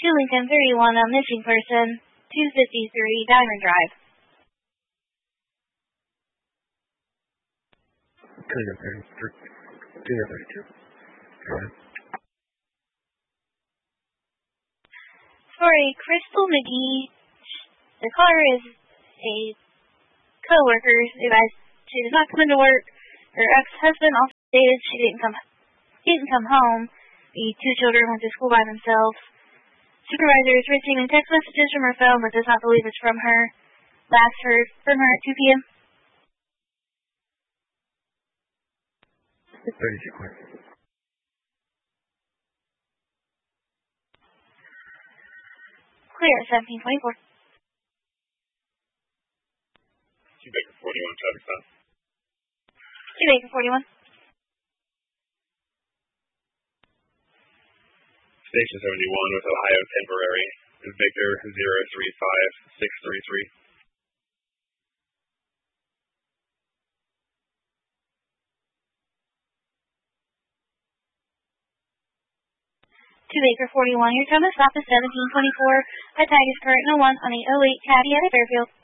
Lincoln 31, a missing person, 253 Diamond Drive. Clear 32. For a Crystal McGee, the caller is a co-worker who she did not come into work. Her ex-husband also stated she didn't come home. The two children went to school by themselves. Supervisor is receiving text messages from her phone but does not believe it's from her. Last heard from her at 2 p.m. 30 seconds. Clear at 1724. Baker 41, traffic stop. Baker 41. Station 71 with Ohio Temporary. Victor 035633. Baker 41. Your time to stop is 1724. A tag is current 01 on the 08 Caddy at Fairfield.